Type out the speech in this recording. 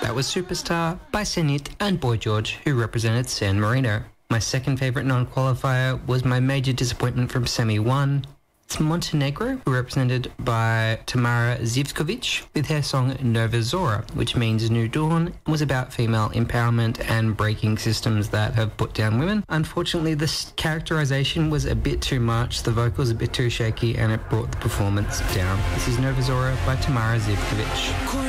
That was Superstar by Zenith and Boy George, who represented San Marino. My second favourite non-qualifier was my major disappointment from Semi 1. It's Montenegro, represented by Tamara Zivkovic, with her song Nova Zora, which means New Dawn, and was about female empowerment and breaking systems that have put down women. Unfortunately, this characterisation was a bit too much, the vocals a bit too shaky, and it brought the performance down. This is Nova Zora by Tamara Zivkovic.